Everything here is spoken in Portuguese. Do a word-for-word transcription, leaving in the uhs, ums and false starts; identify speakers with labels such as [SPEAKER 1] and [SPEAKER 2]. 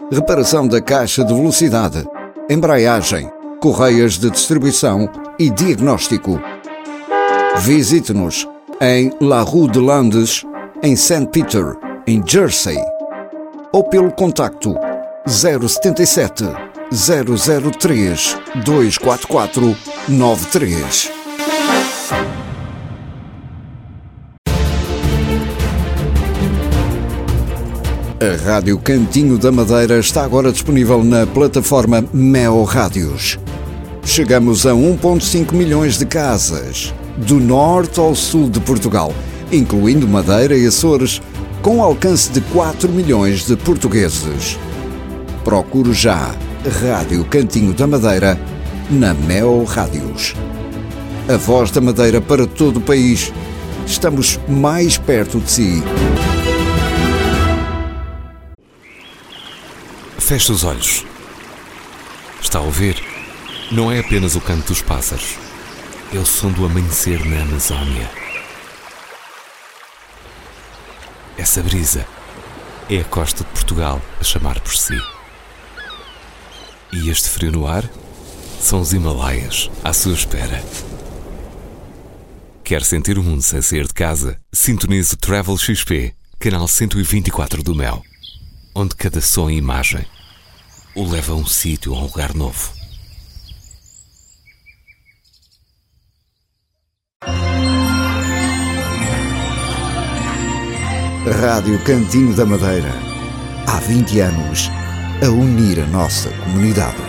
[SPEAKER 1] reparação da caixa de velocidade, embreagem, correias de distribuição e diagnóstico. Visite-nos em La Rue de Landes, em Saint Peter, em Jersey, ou pelo contacto zero sete sete, zero zero três, dois quatro quatro, nove três. A Rádio Cantinho da Madeira está agora disponível na plataforma Meo Rádios. Chegamos a um vírgula cinco milhões de casas, do norte ao sul de Portugal, incluindo Madeira e Açores, com alcance de quatro milhões de portugueses. Procure já Rádio Cantinho da Madeira na Meo Rádios. A voz da Madeira para todo o país. Estamos mais perto de si.
[SPEAKER 2] Feche os olhos. Está a ouvir? Não é apenas o canto dos pássaros. É o som do amanhecer na Amazónia. Essa brisa é a costa de Portugal a chamar por si. E este frio no ar são os Himalaias à sua espera. Quer sentir o mundo sem sair de casa? Sintonize o Travel X P, canal cento e vinte e quatro do Mel, onde cada som e imagem o leva a um sítio, a um lugar novo.
[SPEAKER 1] Rádio Cantinho da Madeira. Há vinte anos a unir a nossa comunidade.